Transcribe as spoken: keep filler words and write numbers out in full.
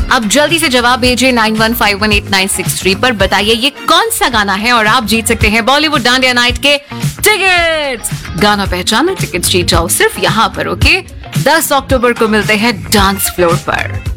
अब जल्दी से जवाब भेजिए nine one five one eight nine six three पर। बताइए ये कौन सा गाना है और आप जीत सकते हैं बॉलीवुड डांडिया नाइट के टिकट्स। गाना पहचाना, टिकट्स जीत जाओ सिर्फ यहाँ पर। ओके, दस अक्टूबर को मिलते हैं डांस फ्लोर पर।